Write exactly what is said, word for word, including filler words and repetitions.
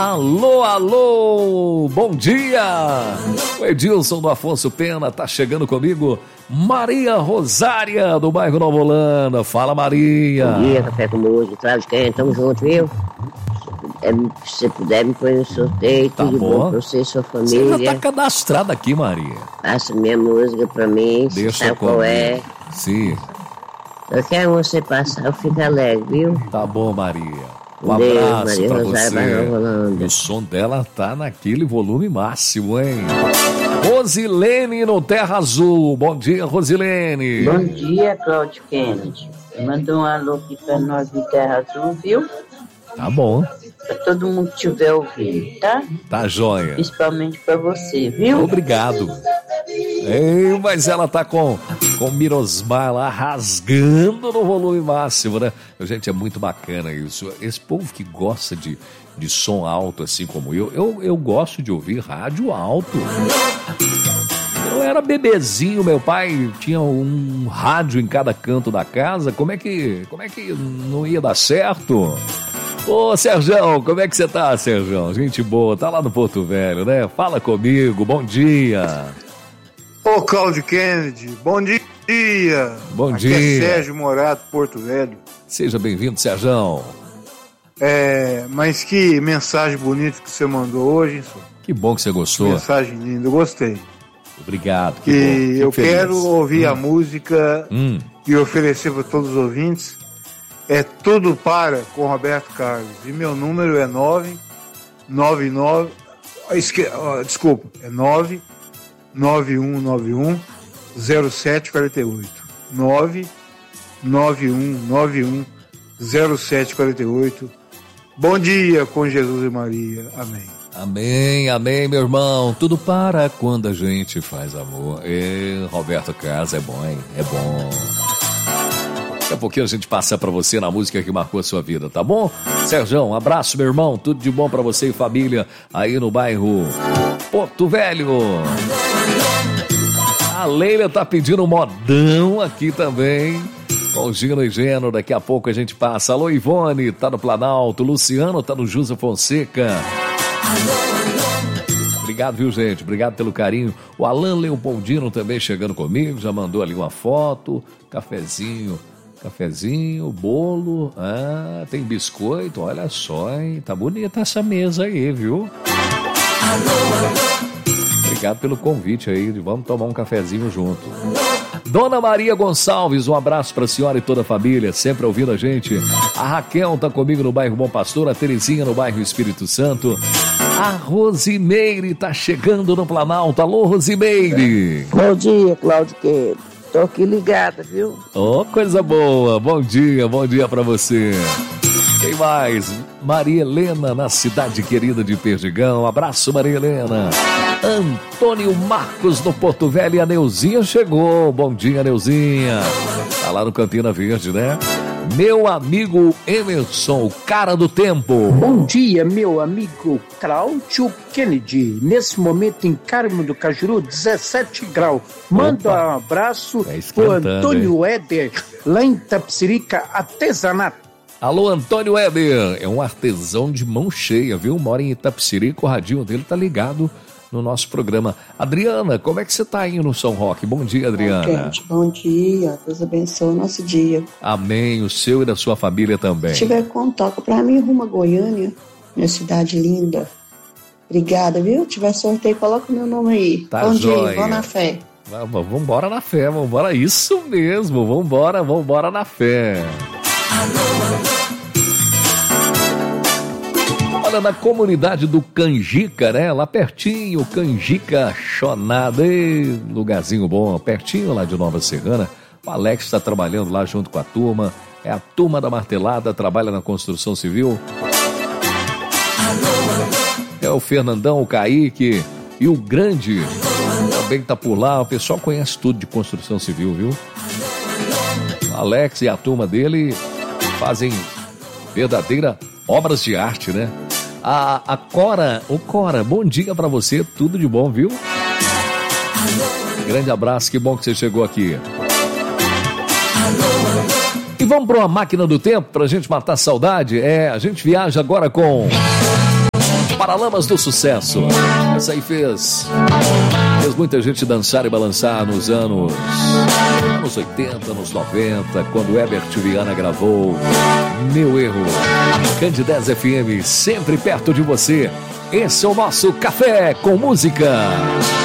Alô, alô, bom dia! O Edilson do Afonso Pena tá chegando comigo. Maria Rosária, do bairro Nova Holanda. Fala, Maria. Bom dia, Café com Música, Cláudio Quem, tamo junto, viu? É, se você puder me pôr no sorteio, Tá tudo bom. bom pra você e sua Você família. já tá cadastrada aqui, Maria. Passa minha música pra mim, você Deixa sabe qual comigo. é. Sim, Eu quero você passar, eu fico alegre, viu? tá bom, Maria. Um Um beijo, abraço Maria pra Rosário, bairro Nova você. Holanda. O som dela tá naquele volume máximo, hein? Rosilene no Terra Azul. Bom dia, Rosilene. Bom dia, Cláudio Kennedy. Manda um alô aqui pra nós do Terra Azul, viu? Tá bom, Pra todo mundo que estiver ouvindo, tá? tá joia. Principalmente pra você, viu? Obrigado. Ei, mas ela tá com com o Mirosmar lá rasgando no volume máximo, né? Gente, é muito bacana isso. Esse povo que gosta de, de som alto, assim como eu, eu, eu gosto de ouvir rádio alto. Eu era bebezinho, meu pai tinha um rádio em cada canto da casa. Como é que, como é que não ia dar certo? Ô, Serjão, como é que você tá, Serjão? Gente boa, tá lá no Porto Velho, né? Fala comigo, bom dia. Ô, Cláudio Kennedy, bom dia. Bom Aqui dia. é Sérgio Morato, Porto Velho. Seja bem-vindo, Serjão. É, mas que mensagem bonita que você mandou hoje, hein, senhor? Que bom que você gostou. Mensagem linda, eu gostei. Obrigado. Que Que bom, fico eu feliz. quero ouvir Hum. a música Hum. e oferecer para todos os ouvintes. É Tudo Para, com Roberto Carlos. E meu número é nove nove nove... ah, esque- ah, Desculpa, é nove nove um nove um zero sete quatro oito. nove nove um nove um zero sete quatro oito. Bom dia com Jesus e Maria. Amém. Amém, amém, meu irmão. Tudo para quando a gente faz amor. E Roberto Carlos é bom, hein? É bom. Daqui a pouquinho a gente passa pra você na música que marcou a sua vida, tá bom? Serjão, um abraço, meu irmão. Tudo de bom pra você e família aí no bairro Porto Velho. A Leila tá pedindo um modão aqui também. Com Gino e Geno, daqui a pouco a gente passa. Alô, Ivone, tá no Planalto. Luciano tá no Jusa Fonseca. Obrigado, viu, gente? Obrigado pelo carinho. O Alan Leopoldino também chegando comigo, já mandou ali uma foto. Cafezinho, cafezinho, bolo. Ah, tem biscoito, olha só, hein? Tá bonita essa mesa aí, viu? Obrigado pelo convite aí, vamos tomar um cafezinho junto. Dona Maria Gonçalves, um abraço pra senhora e toda a família, sempre ouvindo a gente. A Raquel tá comigo no bairro Bom Pastor, a Terezinha no bairro Espírito Santo. A Rosimeire tá chegando no Planalto. Alô, Rosimeire. Bom dia, Cláudio Kennedy. Tô aqui ligada, viu? Oh, coisa boa. Bom dia, bom dia pra você. Quem mais? Maria Helena, na cidade querida de Perdigão. Abraço, Maria Helena. Antônio Marcos, no Porto Velho. E a Neuzinha chegou. Bom dia, Neuzinha. Tá lá no Campina Verde, né? Meu amigo Emerson, o cara do tempo. Bom dia, meu amigo Cláudio Kennedy. Nesse momento em Carmo do Cajuru, dezessete graus. Manda Opa. um abraço É pro esquentando, Antônio Éder, lá em Tapsirica, artesanato. Alô, Antônio Weber. É um artesão de mão cheia, viu? Mora em Itapecerica, o radinho dele tá ligado no nosso programa. Adriana, como é que você tá aí no São Roque? Bom dia, Adriana. Gente, bom dia, Deus abençoe o nosso dia. Amém, o seu e da sua família também. Se tiver como, toca pra mim, rumo a Goiânia, minha cidade linda. Obrigada, viu? Se tiver sorteio, coloca o meu nome aí. Tá bom joia. dia, vão na fé. Vamos, vambora na fé, vambora, isso mesmo, vambora, vambora na fé. Olha, na comunidade do Canjica, né? Lá pertinho, Canjica Chonada, ei, lugarzinho bom, pertinho lá de Nova Serrana. O Alex está trabalhando lá junto com a turma. É a turma da martelada, trabalha na construção civil. É o Fernandão, o Kaique e o Grande também tá por lá. O pessoal conhece tudo de construção civil, viu? O Alex e a turma dele fazem verdadeira obras de arte, né? A, a Cora, o Cora, bom dia pra você, tudo de bom, viu? Grande abraço, que bom que você chegou aqui. E vamos para uma máquina do tempo pra gente matar a saudade? É, a gente viaja agora com Paralamas do Sucesso. Essa aí fez, fez muita gente dançar e balançar nos anos, anos oitenta, anos noventa, quando Herbert Viana gravou Meu Erro. Candidez F M, sempre perto de você. Esse é o nosso Café com Música.